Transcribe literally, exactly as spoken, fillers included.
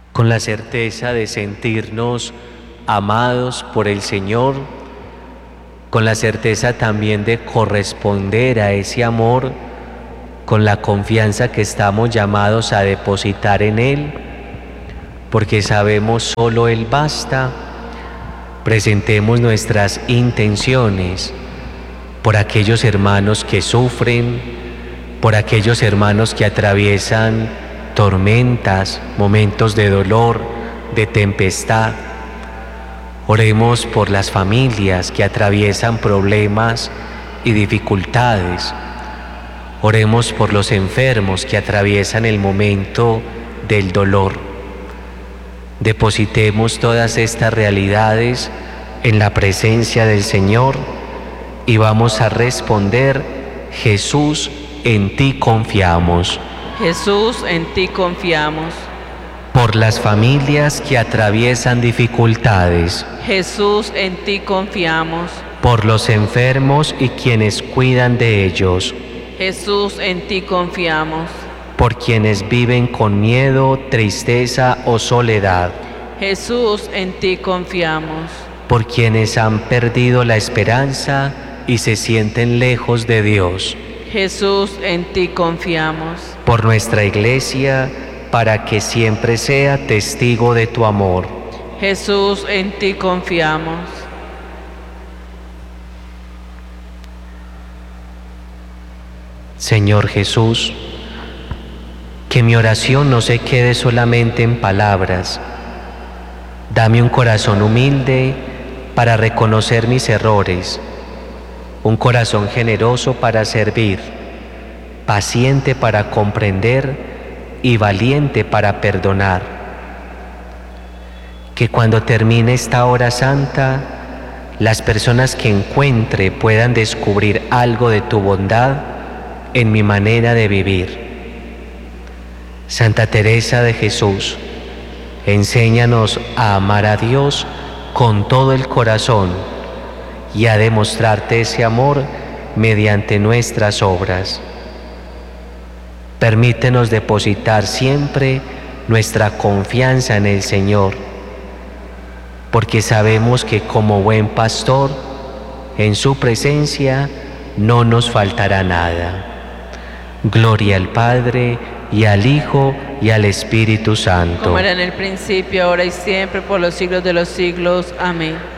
con la certeza de sentirnos amados por el Señor, con la certeza también de corresponder a ese amor, con la confianza que estamos llamados a depositar en Él, porque sabemos solo Él basta. Presentemos nuestras intenciones por aquellos hermanos que sufren, por aquellos hermanos que atraviesan tormentas, momentos de dolor, de tempestad. Oremos por las familias que atraviesan problemas y dificultades. Oremos por los enfermos que atraviesan el momento del dolor. Depositemos todas estas realidades en la presencia del Señor y vamos a responder: Jesús, en ti confiamos. Jesús, en ti confiamos. Por las familias que atraviesan dificultades. Jesús, en ti confiamos. Por los enfermos y quienes cuidan de ellos. Jesús, en ti confiamos. Por quienes viven con miedo, tristeza o soledad. Jesús, en ti confiamos. Por quienes han perdido la esperanza y se sienten lejos de Dios. Jesús, en ti confiamos. Por nuestra Iglesia, para que siempre sea testigo de tu amor. Jesús, en ti confiamos. Señor Jesús, que mi oración no se quede solamente en palabras. Dame un corazón humilde para reconocer mis errores, un corazón generoso para servir, paciente para comprender y valiente para perdonar. Que cuando termine esta hora santa, las personas que encuentre puedan descubrir algo de tu bondad en mi manera de vivir. Santa Teresa de Jesús, enséñanos a amar a Dios con todo el corazón y a demostrarte ese amor mediante nuestras obras. Permítenos depositar siempre nuestra confianza en el Señor, porque sabemos que como buen pastor, en su presencia no nos faltará nada. Gloria al Padre, y al Hijo, y al Espíritu Santo. Como era en el principio, ahora y siempre, por los siglos de los siglos. Amén.